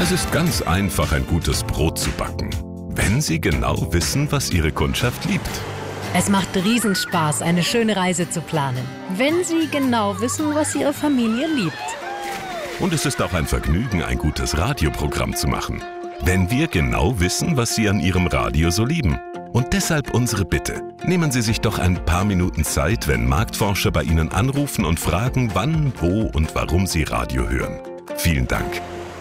Es ist ganz einfach, ein gutes Brot zu backen, wenn Sie genau wissen, was Ihre Kundschaft liebt. Es macht Riesenspaß, eine schöne Reise zu planen, wenn Sie genau wissen, was Ihre Familie liebt. Und es ist auch ein Vergnügen, ein gutes Radioprogramm zu machen, wenn wir genau wissen, was Sie an Ihrem Radio so lieben. Und deshalb unsere Bitte. Nehmen Sie sich doch ein paar Minuten Zeit, wenn Marktforscher bei Ihnen anrufen und fragen, wann, wo und warum Sie Radio hören. Vielen Dank.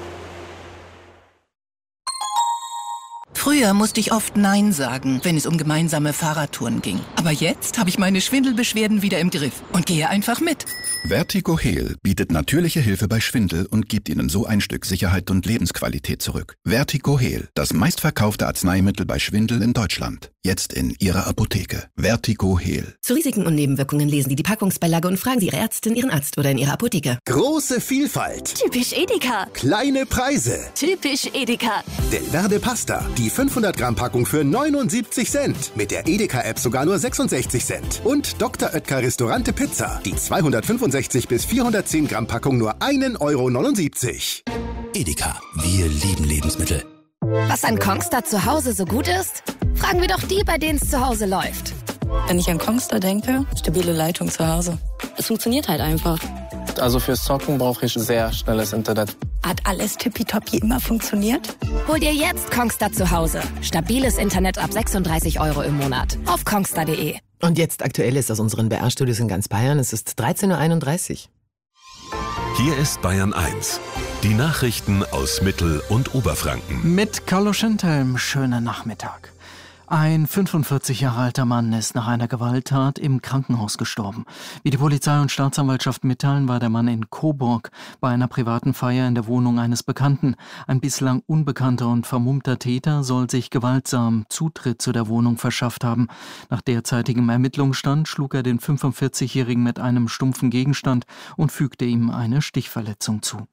Früher musste ich oft Nein sagen, wenn es um gemeinsame Fahrradtouren ging. Aber jetzt habe ich meine Schwindelbeschwerden wieder im Griff und gehe einfach mit. VertigoHeal bietet natürliche Hilfe bei Schwindel und gibt Ihnen so ein Stück Sicherheit und Lebensqualität zurück. VertigoHeal, das meistverkaufte Arzneimittel bei Schwindel in Deutschland. Jetzt in Ihrer Apotheke. VertigoHeal. Zu Risiken und Nebenwirkungen lesen Sie die Packungsbeilage und fragen Sie Ihre Ärztin, Ihren Arzt oder in Ihrer Apotheke. Große Vielfalt. Typisch Edeka. Kleine Preise. Typisch Edeka. Delverde Pasta. Die 500 Gramm Packung für 79 Cent. Mit der Edeka-App sogar nur 66 Cent. Und Dr. Oetker Restaurante Pizza. Die 265 bis 410 Gramm Packung nur 1,79 €. Edeka. Wir lieben Lebensmittel. Was an Kongstar zu Hause so gut ist? Fragen wir doch die, bei denen es zu Hause läuft. Wenn ich an Kongstar denke, stabile Leitung zu Hause. Es funktioniert halt einfach. Also fürs Zocken brauche ich sehr schnelles Internet. Hat alles tippitoppi immer funktioniert? Hol dir jetzt Kongstar zu Hause. Stabiles Internet ab 36 € im Monat. Auf kongstar.de. Und jetzt Aktuelles aus unseren BR-Studios in ganz Bayern. Es ist 13:31 Uhr. Hier ist Bayern 1. Die Nachrichten aus Mittel- und Oberfranken. Mit Carlo Schentelm, schönen Nachmittag. Ein 45 Jahre alter Mann ist nach einer Gewalttat im Krankenhaus gestorben. Wie die Polizei und Staatsanwaltschaft mitteilen, war der Mann in Coburg bei einer privaten Feier in der Wohnung eines Bekannten. Ein bislang unbekannter und vermummter Täter soll sich gewaltsam Zutritt zu der Wohnung verschafft haben. Nach derzeitigem Ermittlungsstand schlug er den 45-Jährigen mit einem stumpfen Gegenstand und fügte ihm eine Stichverletzung zu.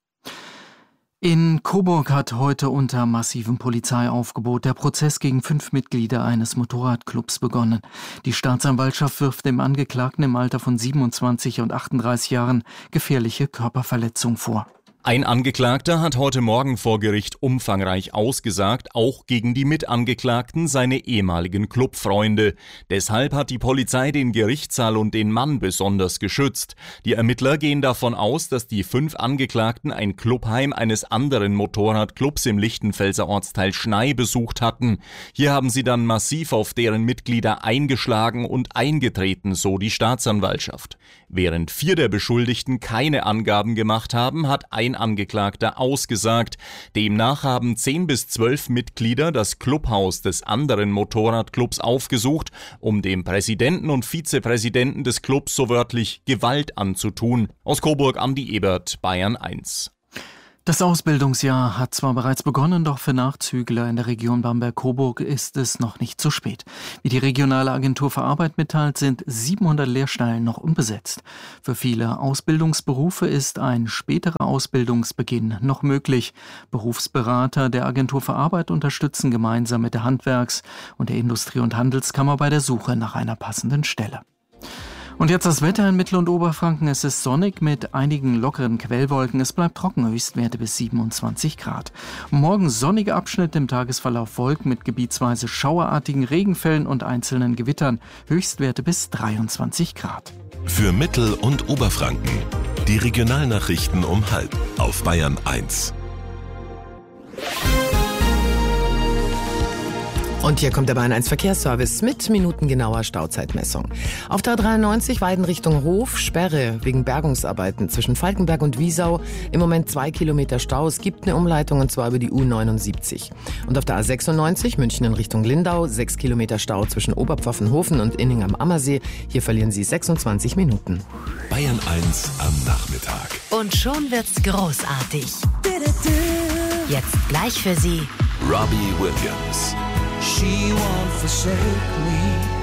In Coburg hat heute unter massivem Polizeiaufgebot der Prozess gegen 5 Mitglieder eines Motorradclubs begonnen. Die Staatsanwaltschaft wirft dem Angeklagten im Alter von 27 und 38 Jahren gefährliche Körperverletzung vor. Ein Angeklagter hat heute Morgen vor Gericht umfangreich ausgesagt, auch gegen die Mitangeklagten, seine ehemaligen Clubfreunde. Deshalb hat die Polizei den Gerichtssaal und den Mann besonders geschützt. Die Ermittler gehen davon aus, dass die 5 Angeklagten ein Clubheim eines anderen Motorradclubs im Lichtenfelser Ortsteil Schnei besucht hatten. Hier haben sie dann massiv auf deren Mitglieder eingeschlagen und eingetreten, so die Staatsanwaltschaft. Während 4 der Beschuldigten keine Angaben gemacht haben, hat ein Angeklagter ausgesagt. Demnach haben 10 bis 12 Mitglieder das Clubhaus des anderen Motorradclubs aufgesucht, um dem Präsidenten und Vizepräsidenten des Clubs so wörtlich Gewalt anzutun. Aus Coburg Andi Ebert, Bayern 1. Das Ausbildungsjahr hat zwar bereits begonnen, doch für Nachzügler in der Region Bamberg-Coburg ist es noch nicht zu spät. Wie die regionale Agentur für Arbeit mitteilt, sind 700 Lehrstellen noch unbesetzt. Für viele Ausbildungsberufe ist ein späterer Ausbildungsbeginn noch möglich. Berufsberater der Agentur für Arbeit unterstützen gemeinsam mit der Handwerks- und der Industrie- und Handelskammer bei der Suche nach einer passenden Stelle. Und jetzt das Wetter in Mittel- und Oberfranken. Es ist sonnig mit einigen lockeren Quellwolken. Es bleibt trocken, Höchstwerte bis 27 Grad. Morgen sonnige Abschnitte, im Tagesverlauf Wolken mit gebietsweise schauerartigen Regenfällen und einzelnen Gewittern. Höchstwerte bis 23 Grad. Für Mittel- und Oberfranken. Die Regionalnachrichten um 12:30 auf Bayern 1. Und hier kommt der Bayern 1 Verkehrsservice mit minutengenauer Stauzeitmessung. Auf der 93 Weiden Richtung Hof, Sperre wegen Bergungsarbeiten zwischen Falkenberg und Wiesau. Im Moment 2 Kilometer Stau. Es gibt eine Umleitung und zwar über die U79. Und auf der A96 München in Richtung Lindau 6 Kilometer Stau zwischen Oberpfaffenhofen und Inning am Ammersee. Hier verlieren Sie 26 Minuten. Bayern 1 am Nachmittag. Und schon wird's großartig. Jetzt gleich für Sie Robbie Williams. She won't forsake me.